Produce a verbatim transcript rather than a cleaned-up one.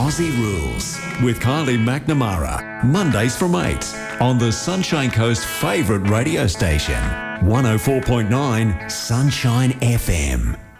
Aussie Rules with Kylie McNamara. Mondays from eight on the Sunshine Coast favourite radio station. one oh four point nine Sunshine F M.